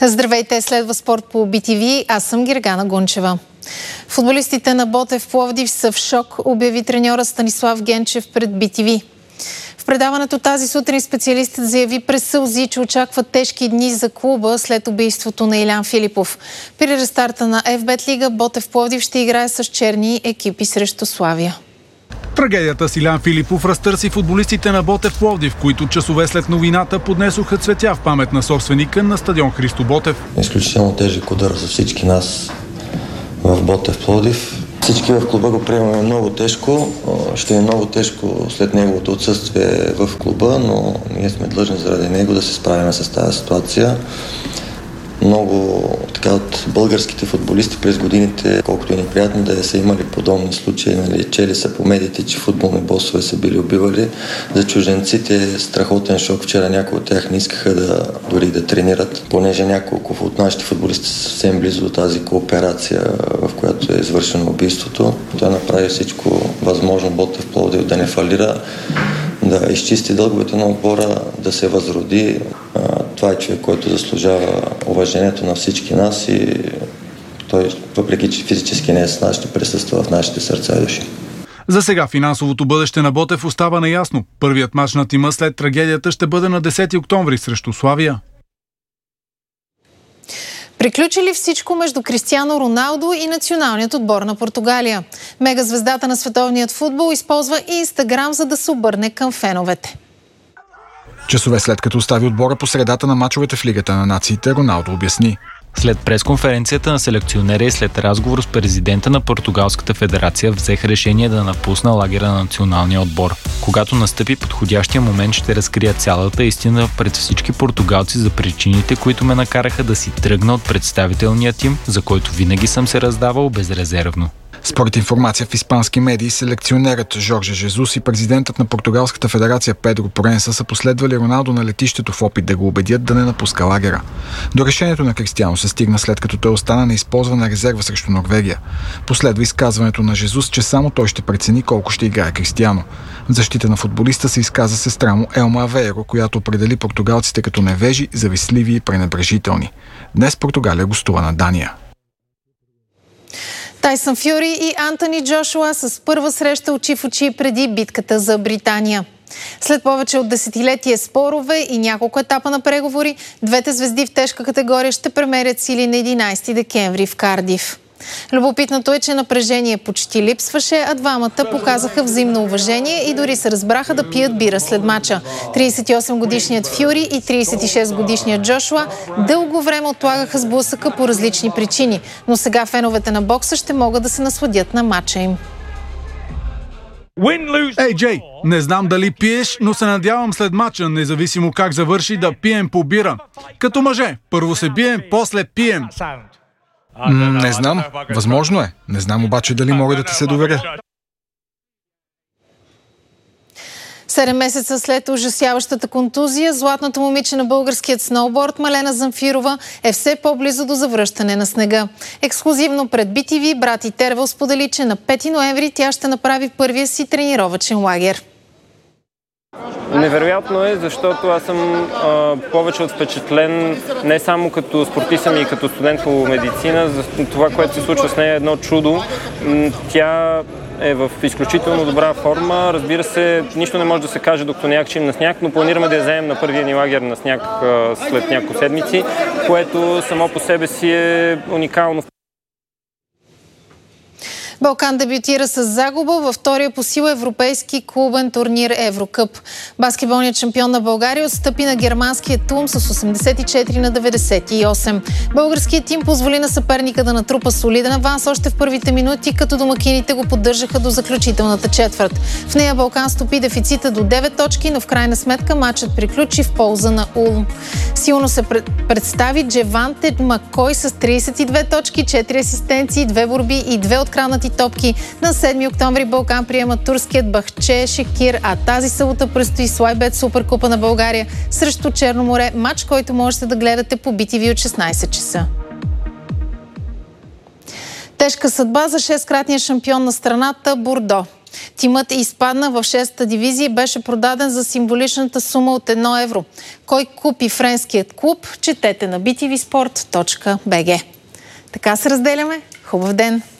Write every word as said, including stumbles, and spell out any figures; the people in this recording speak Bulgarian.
Здравейте, следва спорт по Би Ти Ви. Аз съм Гергана Гунчева. Футболистите на Ботев Пловдив са в шок, обяви треньора Станислав Генчев пред Би Ти Ви. В предаването тази сутрин специалистът заяви през сълзи, че очаква тежки дни за клуба след убийството на Илян Филипов. При рестарта на Еф Бет Лига Ботев Пловдив ще играе с черни екипи срещу Славия. Трагедията с Илян Филипов разтърси футболистите на Ботев Пловдив, които часове след новината поднесоха цветя в памет на собственика на стадион Христо Ботев. Изключително тежък удар за всички нас в Ботев Пловдив. Всички в клуба го приемаме много тежко. Ще е много тежко след неговото отсъствие в клуба, но ние сме длъжни заради него да се справим с тази ситуация. Много така от българските футболисти през годините, колкото и неприятно да са имали подобни случаи, нали, чели са по медиите, че футболни босове са били убивали. За чужденците страхотен шок. Вчера някои от тях не искаха да, дори да тренират, понеже няколко от нашите футболисти са съвсем близо до тази кооперация, в която е извършено убийството. Той направи всичко възможно Ботев Пловдив да не фалира, да изчисти дълговете на отбора, да се възроди. Това е човек, който заслужава уважението на всички нас и той, въпреки че физически не е с нас, ще присъства в нашите сърца и души. За сега финансовото бъдеще на Ботев остава неясно. Първият мач на тима след трагедията ще бъде на десети октомври срещу Славия. Приключи ли всичко между Кристиано Роналдо и националният отбор на Португалия? Мегазвездата на световният футбол използва и Инстаграм, за да се обърне към феновете. Часове след като остави отбора по средата на мачовете в Лигата на нациите, Роналдо обясни. След пресконференцията на селекционера и след разговор с президента на Португалската федерация взех решение да напусна лагера на националния отбор. Когато настъпи подходящия момент, ще разкрия цялата истина пред всички португалци за причините, които ме накараха да си тръгна от представителния тим, за който винаги съм се раздавал безрезервно. Според информация в испански медии, селекционерът Жорже Жезус и президентът на Португалската федерация Педро Поренса са последвали Роналдо на летището в опит да го убедят да не напуска лагера. До решението на Кристиано се стигна след като той остана неизползвана резерва срещу Норвегия. Последва изказването на Жезус, че само той ще прецени колко ще играе Кристиано. В защита на футболиста се изказа сестра му Елма Авейро, която определи португалците като невежи, завистливи и пренебрежителни. Днес Португалия гостува на Дания. Тайсън Фюри и Антони Джошуа с първа среща очи в очи преди битката за Британия. След повече от десетилетие спорове и няколко етапа на преговори, двете звезди в тежка категория ще премерят сили на единайсети декември в Кардиф. Любопитното е, че напрежение почти липсваше, а двамата показаха взаимно уважение и дори се разбраха да пият бира след мача. трийсет и осем годишният Фюри и трийсет и шест годишният Джошуа дълго време отлагаха сблъсъка по различни причини, но сега феновете на бокса ще могат да се насладят на мача им. Ей, Джей, не знам дали пиеш, но се надявам след мача, независимо как завърши, да пием по бира. Като мъже, първо се бием, после пием. М, не знам. Възможно е. Не знам обаче дали мога да ти се доверя. Седем месеца след ужасяващата контузия, златното момиче на българският сноуборд Малена Замфирова е все по-близо до завръщане на снега. Ексклузивно пред Би Ти Ви брат и Тервел сподели, че на пети ноември тя ще направи първия си тренировъчен лагер. Невероятно е, защото аз съм а, повече от впечатлен не само като спортист, ами и като студент по медицина. За това, което се случва с нея е едно чудо. Тя е в изключително добра форма. Разбира се, нищо не може да се каже, докато не якчим на сняг, но планираме да я вземем на първия ни лагер на сняг а, след няколко седмици, което само по себе си е уникално. Балкан дебютира с загуба във втория по сила европейски клубен турнир Еврокъп. Баскетболният шампион на България отстъпи на германския Тулм с осемдесет и четири на деветдесет и осем. Българският тим позволи на съперника да натрупа солиден аванс още в първите минути, като домакините го поддържаха до заключителната четвърт. В нея Балкан стопи дефицита до девет точки, но в крайна сметка матчът приключи в полза на Улм. Силно се представи Джеванте Макой с трийсет и две точки, четири асистенции, две борби и две откраднати топки. На седми октомври Балкан приема турският Бахче Шекир, а тази събота предстои Слайбет Суперкупа на България срещу Черно море, матч, който можете да гледате по Би Ти Ви от шестнайсет часа. Тежка съдба за шесткратния шампион на страната Бордо. Тимът изпадна в шестата дивизия и беше продаден за символичната сума от едно евро. Кой купи френският клуб? Четете на би ти ви спорт точка би джи. Така се разделяме. Хубав ден!